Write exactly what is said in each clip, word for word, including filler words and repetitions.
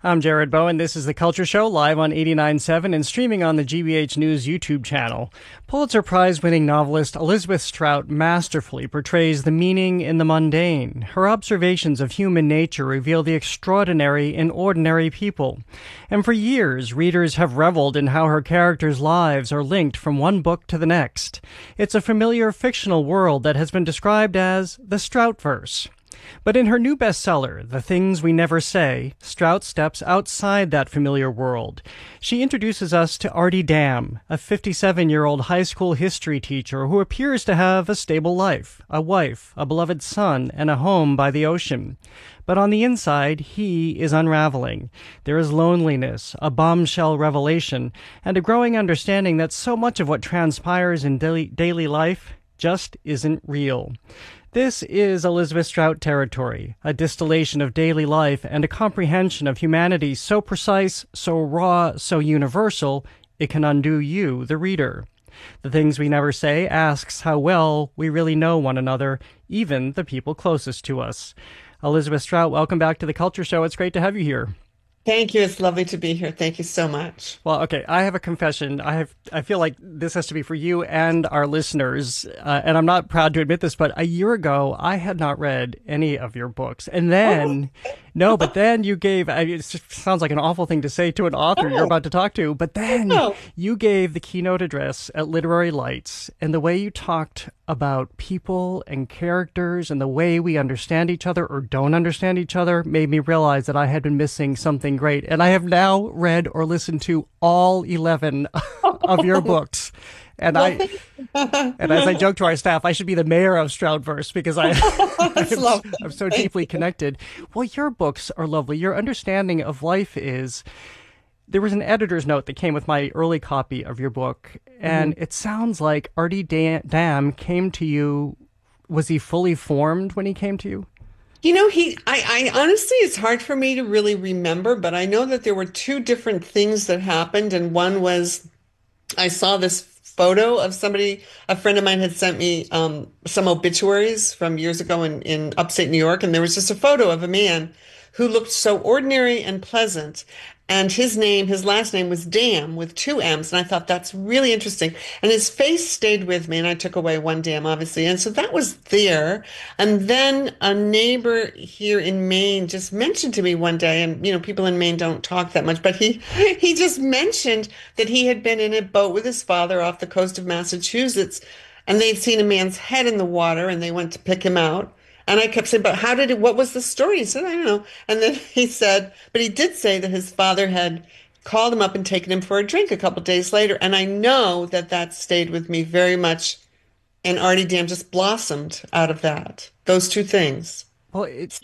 I'm Jared Bowen. This is The Culture Show, live on eighty-nine point seven and streaming on the G B H News YouTube channel. Pulitzer Prize-winning novelist Elizabeth Strout masterfully portrays the meaning in the mundane. Her observations of human nature reveal the extraordinary in ordinary people. And for years, readers have reveled in how her characters' lives are linked from one book to the next. It's a familiar fictional world that has been described as the Stroutverse. But in her new bestseller, The Things We Never Say, Strout steps outside that familiar world. She introduces us to Artie Dam, a fifty-seven-year-old high school history teacher who appears to have a stable life, a wife, a beloved son, and a home by the ocean. But on the inside, he is unraveling. There is loneliness, a bombshell revelation, and a growing understanding that so much of what transpires in daily, daily life just isn't real. This is Elizabeth Strout territory, a distillation of daily life and a comprehension of humanity so precise, so raw, so universal, it can undo you, the reader. The Things We Never Say asks how well we really know one another, even the people closest to us. Elizabeth Strout, welcome back to The Culture Show. It's great to have you here. Thank you. It's lovely to be here. Thank you so much. Well, okay, I have a confession. I have. I feel like this has to be for you and our listeners, uh, and I'm not proud to admit this, but a year ago, I had not read any of your books. And then, oh. no, but then you gave, I mean, it sounds like an awful thing to say to an author oh. you're about to talk to, but then oh. you gave the keynote address at Literary Lights, and the way you talked about people and characters and the way we understand each other or don't understand each other made me realize that I had been missing something great. And I have now read or listened to all eleven of your books. And I, and as I joke to our staff, I should be the mayor of Stroutverse because I, I'm, I'm so deeply connected. Well, your books are lovely. Your understanding of life is, there was an editor's note that came with my early copy of your book, and mm-hmm. it sounds like Artie Dam came to you. Was he fully formed when he came to you? You know, he, I, I honestly, it's hard for me to really remember, but I know that there were two different things that happened. And one was, I saw this photo of somebody, a friend of mine had sent me um, some obituaries from years ago in, in upstate New York. And there was just a photo of a man who looked so ordinary and pleasant. And his name, his last name was Dam with two M's. And I thought that's really interesting. And his face stayed with me. And I took away one Dam, obviously. And so that was there. And then a neighbor here in Maine just mentioned to me one day, and, you know, people in Maine don't talk that much, but he, he just mentioned that he had been in a boat with his father off the coast of Massachusetts. And they'd seen a man's head in the water and they went to pick him out. And I kept saying, but how did it, what was the story? He said, I don't know. And then he said, but he did say that his father had called him up and taken him for a drink a couple of days later. And I know that that stayed with me very much. And Artie Dam just blossomed out of that, those two things. Well, it's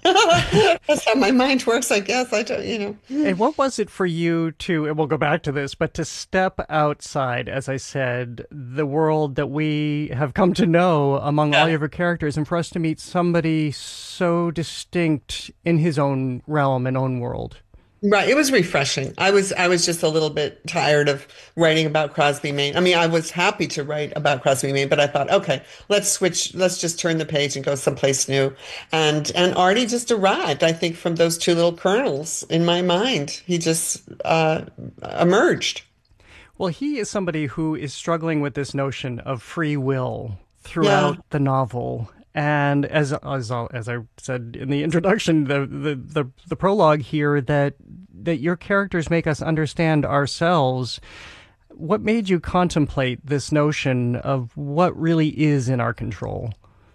that's how my mind works, I guess. I don't, you know. And what was it for you to, and we'll go back to this, but to step outside, as I said, the world that we have come to know among yeah. all of your characters, and for us to meet somebody so distinct in his own realm and own world? Right. It was refreshing. I was I was just a little bit tired of writing about Crosby, Maine. I mean, I was happy to write about Crosby, Maine, but I thought, okay, let's switch. Let's just turn the page and go someplace new. And and Artie just arrived, I think, from those two little kernels in my mind. He just uh, emerged. Well, he is somebody who is struggling with this notion of free will throughout yeah. the novel. And as as as I said in the introduction, the, the, the, the prologue here, that that your characters make us understand ourselves. What made you contemplate this notion of what really is in our control?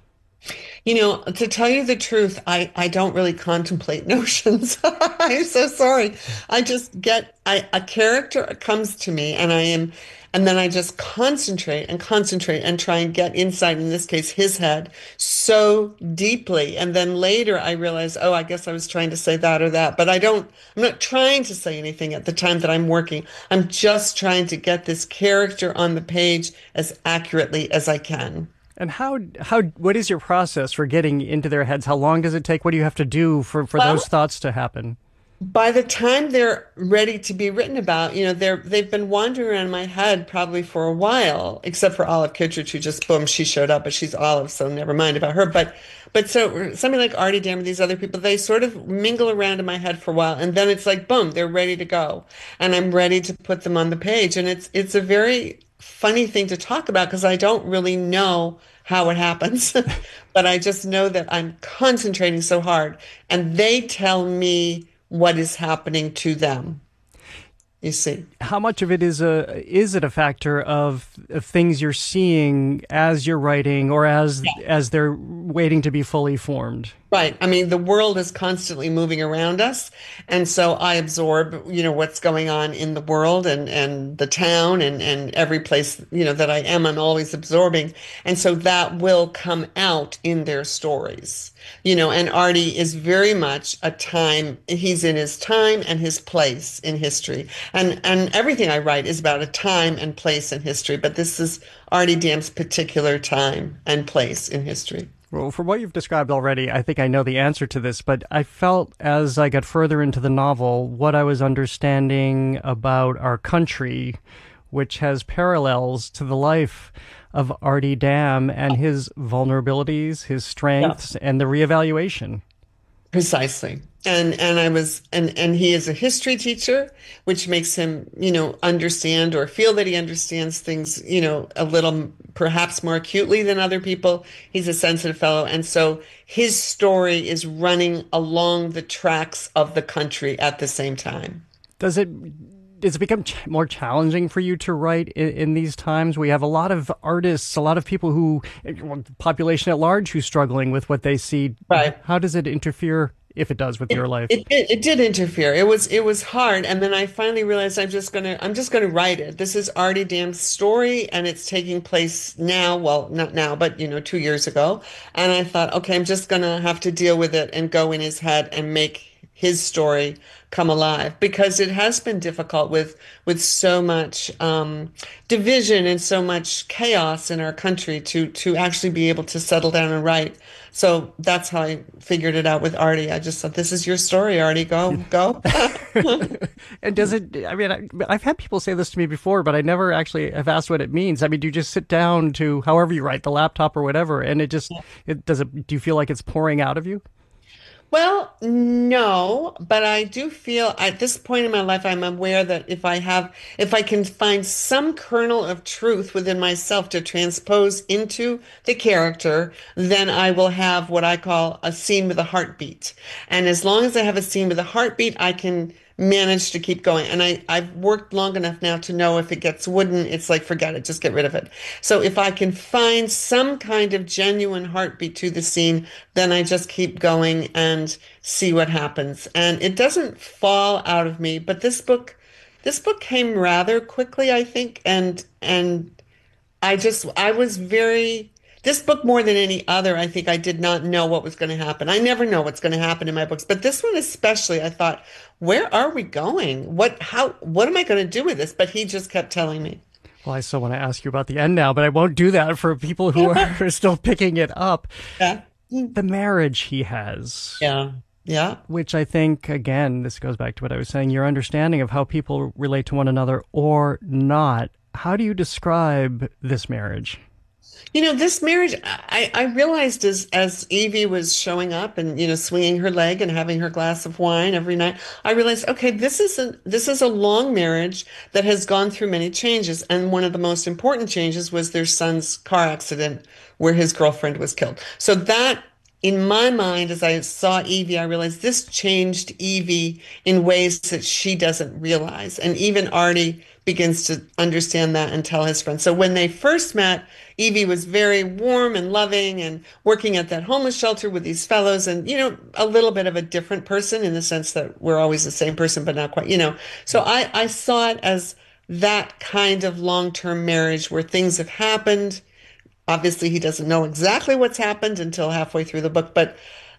You know, to tell you the truth, I, I don't really contemplate notions. I'm so sorry. I just get, I, a character comes to me and I am, and then I just concentrate and concentrate and try and get inside, in this case, his head so deeply. And then later I realize, oh, I guess I was trying to say that or that, but I don't, I'm not trying to say anything at the time that I'm working. I'm just trying to get this character on the page as accurately as I can. And how, how, what is your process for getting into their heads? How long does it take? What do you have to do for, for well, those thoughts to happen? By the time they're ready to be written about, you know, they're they've been wandering around my head probably for a while, except for Olive Kitteridge, who just boom, she showed up, but she's Olive, so never mind about her. But but so something like Artie Dam, these other people, they sort of mingle around in my head for a while, and then it's like boom, they're ready to go, and I'm ready to put them on the page, and it's it's a very funny thing to talk about because I don't really know how it happens, but I just know that I'm concentrating so hard, and they tell me what is happening to them, you see. How much of it is a is it a factor of, of things you're seeing as you're writing or as as they're waiting to be fully formed? Right. I mean, the world is constantly moving around us. And so I absorb, you know, what's going on in the world and, and the town and, and every place, you know, that I am, I'm always absorbing. And so that will come out in their stories, you know, and Artie is very much a time, he's in his time and his place in history. And, and everything I write is about a time and place in history, but this is Artie Dam's particular time and place in history. Well, from what you've described already, I think I know the answer to this, but I felt as I got further into the novel, what I was understanding about our country, which has parallels to the life of Artie Dam and his vulnerabilities, his Yeah. strengths, and the reevaluation. Precisely. And and I was and and he is a history teacher, which makes him, you know, understand or feel that he understands things, you know, a little perhaps more acutely than other people. He's a sensitive fellow. And so his story is running along the tracks of the country at the same time. Does it does it become ch- more challenging for you to write in, in these times? We have a lot of artists, a lot of people who, well, the population at large, who's struggling with what they see. Right. How does it interfere, if it does, with It, your life? it did it did interfere. It was it was hard, and then I finally realized I'm just gonna I'm just gonna write it. This is Artie Dam's story, and it's taking place now. Well, not now, but you know, two years ago. And I thought, okay, I'm just gonna have to deal with it and go in his head and make his story come alive because it has been difficult with with so much um, division and so much chaos in our country to to actually be able to settle down and write. So that's how I figured it out with Artie. I just thought, this is your story, Artie. Go, go. And does it, I mean, I, I've had people say this to me before, but I never actually have asked what it means. I mean, do you just sit down to however you write, the laptop or whatever, and it just, it does it, do you feel like it's pouring out of you? Well, no, but I do feel at this point in my life, I'm aware that if I have, if I can find some kernel of truth within myself to transpose into the character, then I will have what I call a scene with a heartbeat. And as long as I have a scene with a heartbeat, I can manage to keep going. And I, I've worked long enough now to know if it gets wooden, it's like, forget it, just get rid of it. So if I can find some kind of genuine heartbeat to the scene, then I just keep going and see what happens. And it doesn't fall out of me, but this book, this book came rather quickly, I think. And, and I just, I was very, this book more than any other, I think I did not know what was going to happen. I never know what's going to happen in my books, but this one especially, I thought, where are we going? What, how, what am I going to do with this? But he just kept telling me. Well, I still want to ask you about the end now, but I won't do that for people who are still picking it up. Yeah. The marriage he has. Yeah. Yeah. Which I think, again, this goes back to what I was saying, your understanding of how people relate to one another or not. How do you describe this marriage? You know, this marriage, I, I realized as as Evie was showing up and, you know, swinging her leg and having her glass of wine every night, I realized, okay, this is a this is a long marriage that has gone through many changes. And one of the most important changes was their son's car accident where his girlfriend was killed. So that, in my mind, as I saw Evie, I realized this changed Evie in ways that she doesn't realize. And even Artie begins to understand that and tell his friends. So when they first met, Evie was very warm and loving and working at that homeless shelter with these fellows and, you know, a little bit of a different person in the sense that we're always the same person, but not quite, you know. So I, I saw it as that kind of long-term marriage where things have happened. Obviously, he doesn't know exactly what's happened until halfway through the book. But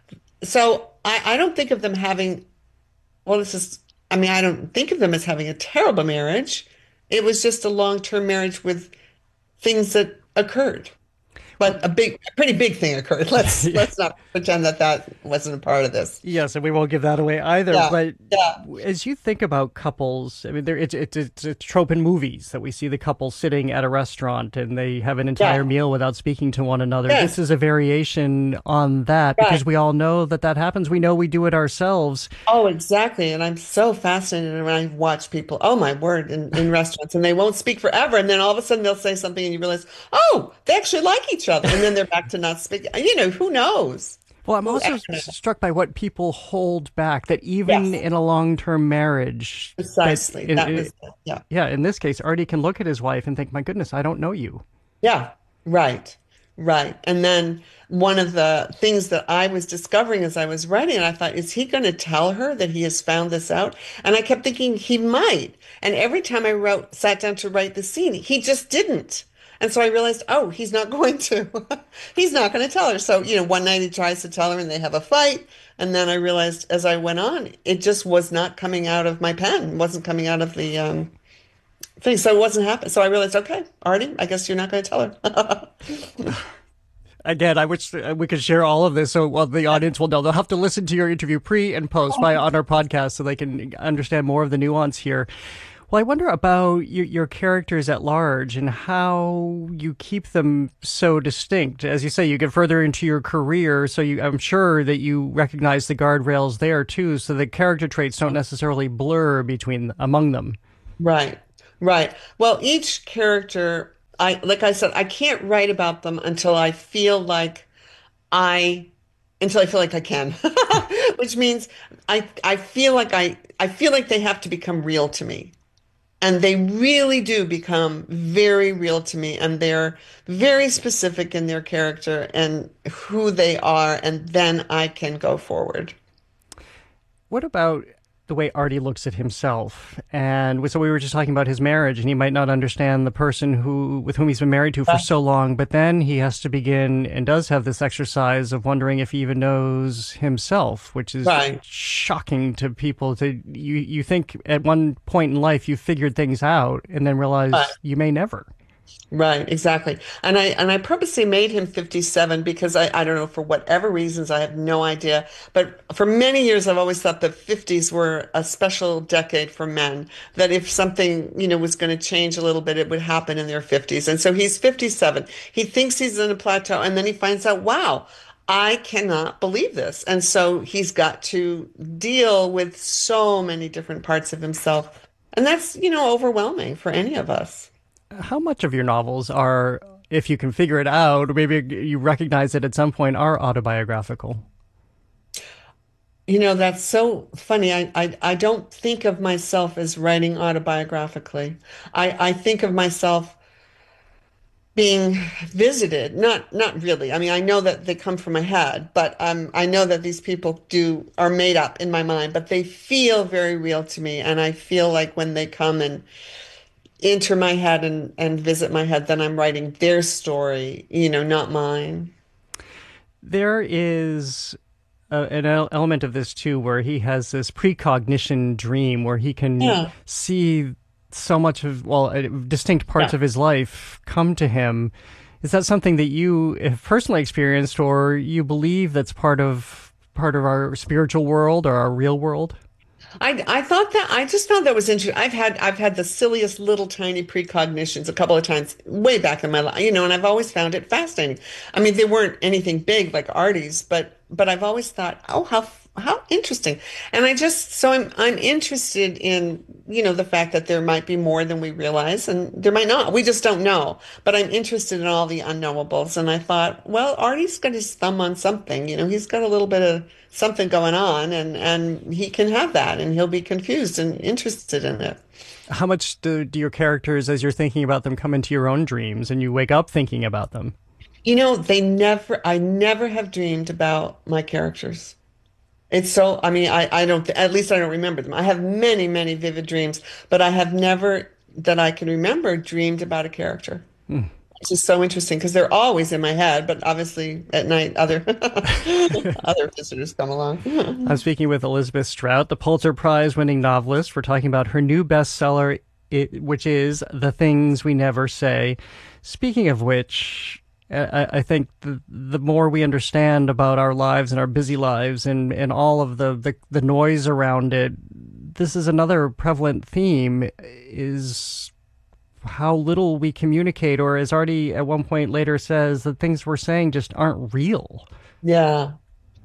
so I, I don't think of them having, well, this is, I mean, I don't think of them as having a terrible marriage. It was just a long-term marriage with things that occurred. But a big, a pretty big thing occurred. Let's let's not pretend that that wasn't a part of this. Yes, and we won't give that away either. Yeah, But yeah, as you think about couples, I mean, there it's it's it's a trope in movies that we see the couple sitting at a restaurant and they have an entire yeah, meal without speaking to one another. This yes, is a variation on that because right. we all know that that happens. We know we do it ourselves. Oh, exactly. And I'm so fascinated when I watch people, oh my word, in, in restaurants, and they won't speak forever. And then all of a sudden they'll say something and you realize, oh, they actually like each other. And then they're back to not speaking. You know, who knows? Well, I'm Who also ever knows? struck by what people hold back. That even Yes, in a long-term marriage, that precisely. in, That in, was, yeah. yeah, in this case, Artie can look at his wife and think, "My goodness, I don't know you." Yeah, right, right. And then one of the things that I was discovering as I was writing, I thought, is he going to tell her that he has found this out? And I kept thinking he might. And every time I wrote, sat down to write the scene, he just didn't. And so I realized, oh, he's not going to. He's not going to tell her. So, you know, one night he tries to tell her and they have a fight. And then I realized as I went on, it just was not coming out of my pen, it wasn't coming out of the um, thing. So it wasn't happening. So I realized, okay, Artie, I guess you're not going to tell her. Again, I wish uh, we could share all of this so well, the audience will know. They'll have to listen to your interview pre and post by on our podcast so they can understand more of the nuance here. Well, I wonder about your, your characters at large and how you keep them so distinct. As you say, you get further into your career, so you, I'm sure that you recognize the guardrails there too, so the character traits don't necessarily blur between among them. Right, right. Well, each character, I like I said, I can't write about them until I feel like I until I feel like I can, which means I I feel like I I feel like they have to become real to me. And they really do become very real to me, and they're very specific in their character and who they are, and then I can go forward. What about the way Artie looks at himself? And so we were just talking about his marriage, and he might not understand the person who with whom he's been married to for so long, but then he has to begin and does have this exercise of wondering if he even knows himself, which is Right. shocking to people. To you, you think at one point in life you figured things out, and then realize Right. you may never. Right, exactly. And I and I purposely made him fifty-seven because I, I don't know, for whatever reasons, I have no idea. But for many years I've always thought the fifties were a special decade for men, that if something, you know, was going to change a little bit, it would happen in their fifties. And so he's fifty-seven. He thinks he's in a plateau and then he finds out, wow, I cannot believe this. And so he's got to deal with so many different parts of himself. And that's, you know, overwhelming for any of us. How much of your novels are, if you can figure it out, or maybe you recognize it at some point, are autobiographical? You know, that's so funny. I, I, I don't think of myself as writing autobiographically. I, I think of myself being visited. Not not really. I mean, I know that they come from my head, but um, I know that these people do are made up in my mind, but they feel very real to me. And I feel like when they come and enter my head and, and visit my head, then I'm writing their story, you know, not mine. There is uh, an el- element of this too, where he has this precognition dream where he can Yeah. see so much of, well, uh, distinct parts Yeah. of his life come to him. Is that something that you have personally experienced, or you believe that's part of part of our spiritual world or our real world? I I thought that I just found that was interesting. I've had I've had the silliest little tiny precognitions a couple of times way back in my life, you know, and I've always found it fascinating. I mean, they weren't anything big like Artie's, but but I've always thought, oh, how how interesting. And I just so I'm I'm interested in, you know, the fact that there might be more than we realize, and there might not. We just don't know. But I'm interested in all the unknowables, and I thought, well, Artie's got his thumb on something, you know, he's got a little bit of something going on, and and he can have that, and he'll be confused and interested in it. How much do, do your characters, as you're thinking about them, come into your own dreams and you wake up thinking about them? You know, they never, I never have dreamed about my characters. It's so, I mean, I, I don't, at least I don't remember them. I have many, many vivid dreams, but I have never, that I can remember, dreamed about a character. Which is so interesting because they're always in my head, but obviously at night other other visitors come along. I'm speaking with Elizabeth Strout, the Pulitzer Prize winning novelist. We're talking about her new bestseller, it, which is The Things We Never Say. Speaking of which, I, I think the the more we understand about our lives and our busy lives and, and all of the, the, the noise around it, this is another prevalent theme is how little we communicate, or as Artie at one point later says, the things we're saying just aren't real. Yeah.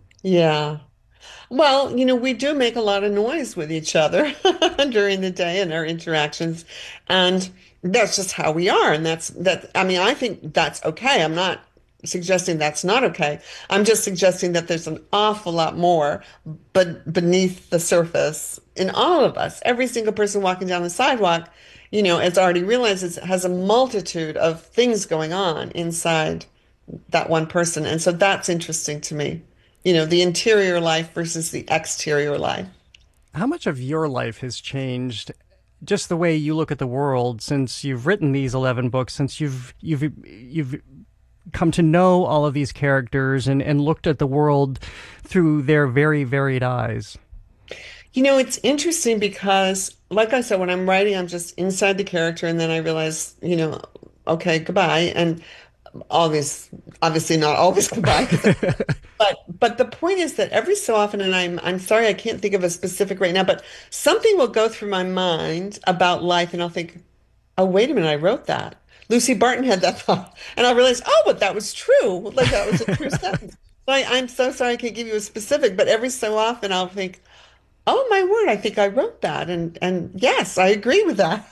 Yeah. Well, you know, we do make a lot of noise with each other during the day in our interactions, and that's just how we are. And that's that. I mean, I think that's okay. I'm not suggesting that's not okay. I'm just suggesting that there's an awful lot more, but beneath the surface in all of us. Every single person walking down the sidewalk, you know, as already realizes, has a multitude of things going on inside that one person. And so that's interesting to me. You know, the interior life versus the exterior life. How much of your life has changed, just the way you look at the world, since you've written these eleven books, since you've you've you've come to know all of these characters and, and looked at the world through their very varied eyes? You know, it's interesting because, like I said, when I'm writing, I'm just inside the character, and then I realize, you know, okay, goodbye. And always, obviously not always goodbye. 'Cause But but the point is that every so often, and I'm I'm sorry I can't think of a specific right now, but something will go through my mind about life, and I'll think, oh, wait a minute, I wrote that. Lucy Barton had that thought, and I'll realize, oh, but that was true. Like that was a true sentence. So I, I'm so sorry I can't give you a specific, but every so often I'll think, oh my word, I think I wrote that, and and yes, I agree with that.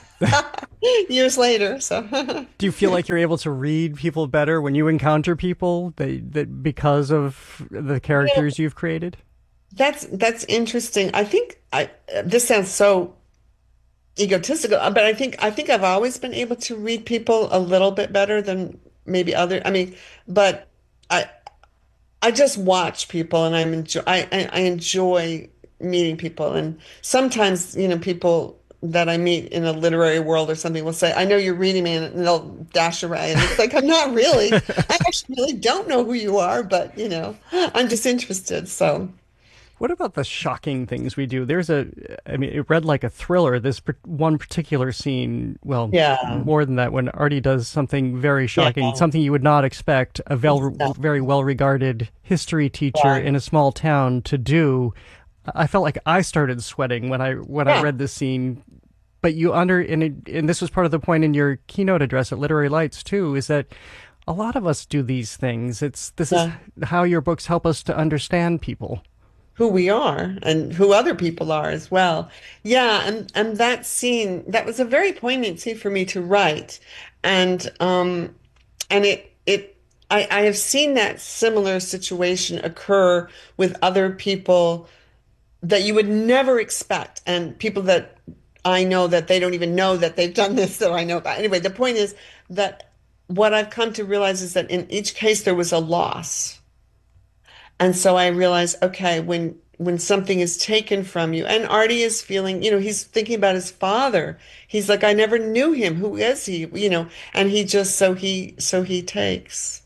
Years later, so. Do you feel like you're able to read people better when you encounter people that, that because of the characters you've created? That's that's interesting. I think I this sounds so egotistical, but I think I think I've always been able to read people a little bit better than maybe other. I mean, but I I just watch people, and I'm enjoy I I I enjoy meeting people, and sometimes, you know, people that I meet in a literary world or something will say, I know you're reading me, and they'll dash away. And it's like, I'm not really. I actually really don't know who you are, but, you know, I'm just interested. So. What about the shocking things we do? There's a, I mean, it read like a thriller. This one particular scene, well, Yeah. more than that, when Artie does something very shocking, Yeah. something you would not expect a vel very well-regarded history teacher Right. in a small town to do. I felt like I started sweating when I when I Yeah. read this scene. But you under and it, and this was part of the point in your keynote address at Literary Lights too, is that a lot of us do these things. It's this is Yeah. how your books help us to understand people. Who we are and who other people are as well. Yeah, and and that scene, that was a very poignant scene for me to write. And um and it it I, I have seen that similar situation occur with other people that you would never expect, and people that I know that they don't even know that they've done this that I know about. Anyway, the point is that what I've come to realize is that in each case there was a loss. And so I realized, okay, when when something is taken from you, and Artie is feeling, you know, he's thinking about his father. He's like, I never knew him. Who is he? You know, and he just so he so he takes.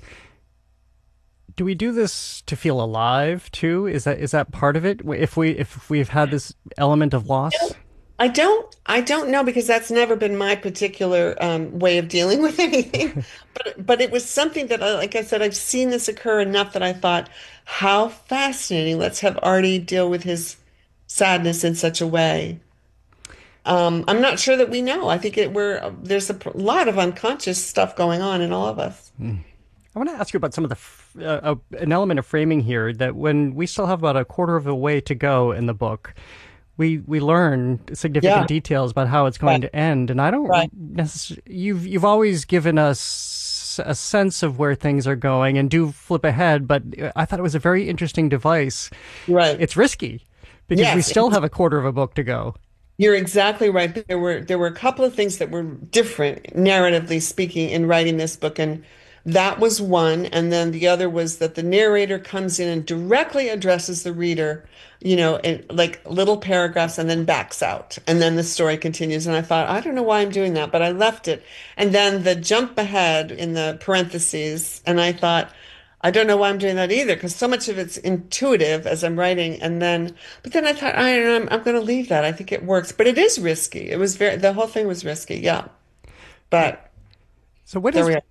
Do we do this to feel alive too? Is that is that part of it? If we if we've had this element of loss? I don't, I don't know because that's never been my particular um, way of dealing with anything. But but it was something that, I- like I said, I've seen this occur enough that I thought, how fascinating. Let's have Artie deal with his sadness in such a way. Um, I'm not sure that we know. I think it, we're there's a p- lot of unconscious stuff going on in all of us. I want to ask you about some of the f- uh, uh, an element of framing here that when we still have about a quarter of a way to go in the book, we we learn significant Yeah, details about how it's going right, to end. And I don't right, necessarily you've you've always given us a sense of where things are going and do flip ahead, but I thought it was a very interesting device. right. It's risky because we Yes, still have a quarter of a book to go. you're exactly right. There were there were a couple of things that were different, narratively speaking, in writing this book, and that was one. And then the other was that the narrator comes in and directly addresses the reader, you know, in like little paragraphs, and then backs out, and then the story continues. And I thought, I don't know why I'm doing that, but I left it. And then the jump ahead in the parentheses, and I thought, I don't know why I'm doing that either, because so much of it's intuitive as I'm writing. And then, but then I thought, I don't know, I'm, I'm going to leave that. I think it works, but it is risky. It was very, the whole thing was risky. Yeah. But So what there is we are.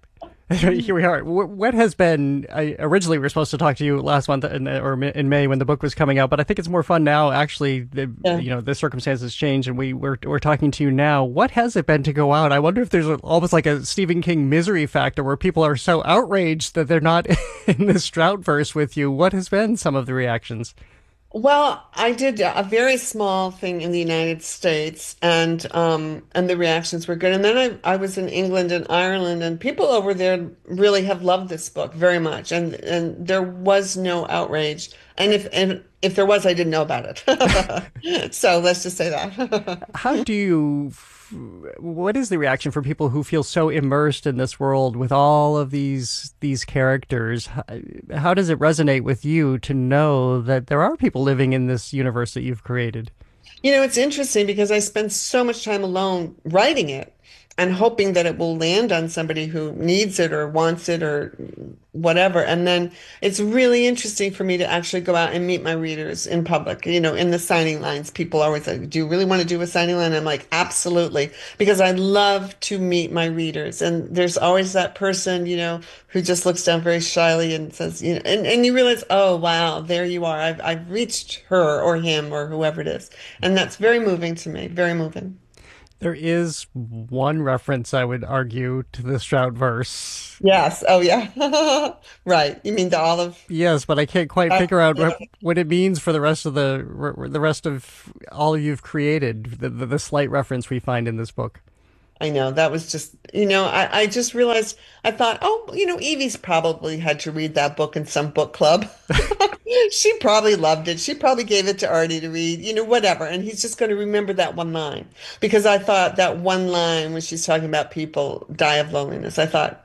Here we are. What has been, I, originally we were supposed to talk to you last month in, or in May when the book was coming out, but I think it's more fun now. Actually, the, Yeah. you know, the circumstances change and we, we're, we're talking to you now. What has it been to go out? I wonder if there's a, almost like a Stephen King misery factor where people are so outraged that they're not in this drought verse with you. What has been some of the reactions? Well, I did a very small thing in the United States, and um, and the reactions were good. And then I, I was in England and Ireland, and people over there really have loved this book very much. And and there was no outrage. And if and if there was, I didn't know about it. So let's just say that. How do you, what is the reaction for people who feel so immersed in this world with all of these these characters? How, how does it resonate with you to know that there are people living in this universe that you've created? You know, it's interesting because I spend so much time alone writing it and hoping that it will land on somebody who needs it or wants it or whatever. And then it's really interesting for me to actually go out and meet my readers in public. You know, in the signing lines, people always like, do you really want to do a signing line? I'm like, absolutely, because I love to meet my readers. And there's always that person, you know, who just looks down very shyly and says, you know, and, and you realize, oh, wow, there you are. I've, I've reached her or him or whoever it is. And that's very moving to me, very moving. There is one reference, I would argue, to the Stroud verse. Yes. Oh, yeah. Right. You mean the olive? Yes, but I can't quite Uh, figure out yeah. what, what it means for the rest of the the rest of all you've created. The, the the slight reference we find in this book. I know that was just, you know, I, I just realized I thought, oh, you know, Evie's probably had to read that book in some book club. She probably loved it. She probably gave it to Artie to read, you know, whatever. And he's just going to remember that one line because I thought that one line when she's talking about people die of loneliness, I thought,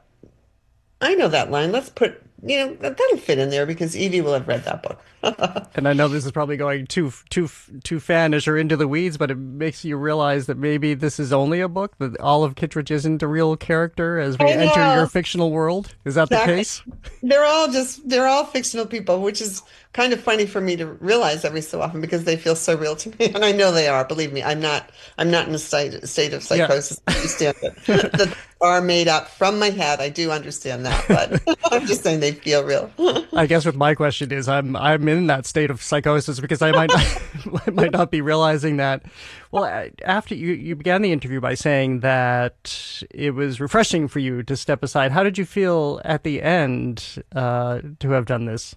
I know that line. Let's put, you know, that- that'll fit in there because Evie will have read that book. And I know this is probably going too too too fanish or into the weeds, but it makes you realize that maybe this is only a book. That Olive Kittredge isn't a real character as we I enter your know. fictional world. Is that the Exactly. case? They're all just, they're all fictional people, which is kind of funny for me to realize every so often because they feel so real to me. And I know they are, believe me. I'm not, I'm not in a state, state of Yeah. psychosis. I understand that, that they are made up from my head. I do understand that, but I'm just saying they feel real. I guess what my question is, I'm I'm in that state of psychosis because I might I might not be realizing that. Well, a- after you you began the interview by saying that it was refreshing for you to step aside. How did you feel at the end uh, to have done this?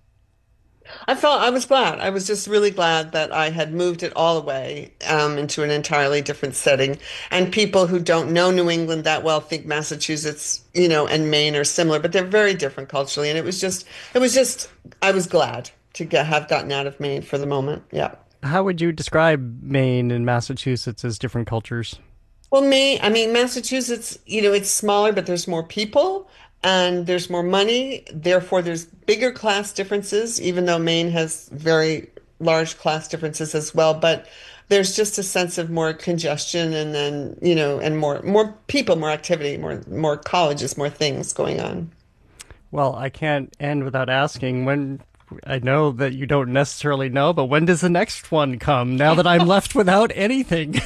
I felt I was glad. I was just really glad that I had moved it all away um, into an entirely different setting. And people who don't know New England that well think Massachusetts, you know, and Maine are similar, but they're very different culturally. And it was just, it was just, I was glad to get, have gotten out of Maine for the moment. Yeah. How would you describe Maine and Massachusetts as different cultures? Well, Maine, I mean, Massachusetts, you know, it's smaller, but there's more people and there's more money. Therefore, there's bigger class differences, even though Maine has very large class differences as well. But there's just a sense of more congestion and then, you know, and more more people, more activity, more more colleges, more things going on. Well, I can't end without asking when. I know that you don't necessarily know, but when does the next one come? Now that I'm left without anything.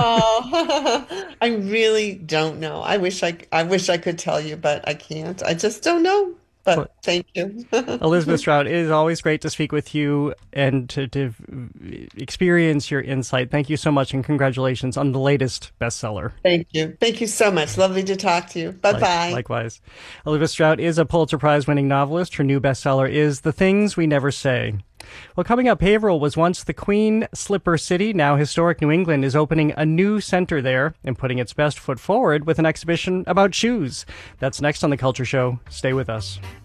Oh, I really don't know. I wish I I wish I could tell you, but I can't. I just don't know. But thank you. Elizabeth Strout, it is always great to speak with you and to, to experience your insight. Thank you so much, and congratulations on the latest bestseller. Thank you. Thank you so much. Lovely to talk to you. Bye Like- bye. Likewise. Elizabeth Strout is a Pulitzer Prize winning novelist. Her new bestseller is The Things We Never Say. Well, coming up, Haverhill was once the Queen Slipper City. Now historic New England is opening a new center there and putting its best foot forward with an exhibition about shoes. That's next on The Culture Show. Stay with us.